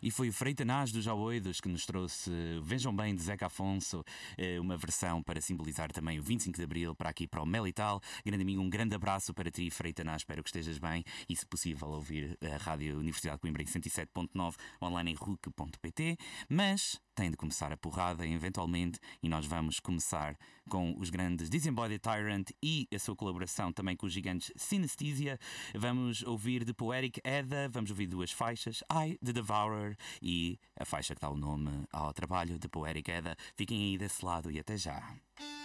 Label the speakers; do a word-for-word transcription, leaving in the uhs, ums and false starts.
Speaker 1: E foi o Freitanás dos Aoidos que nos trouxe Vejam Bem de Zeca Afonso, uma versão para simbolizar também o vinte e cinco de Abril, para aqui para o Melital. Grande amigo, um grande abraço para ti, Freitanás, espero que estejas bem e, se possível, ouvir a Rádio Universidade de Coimbra em cento e sete ponto nove, online em ruc ponto pt. Mas tem de começar a porrada eventualmente, e nós vamos começar com os grandes Disembodied Tyrant e a sua colaboração também com os gigantes Synesthesia. Vamos ouvir de Poetic Edda, vamos ouvir duas faixas, I, The Devourer, e a faixa que dá o nome ao trabalho de Poetic Edda. Fiquem aí desse lado e até já.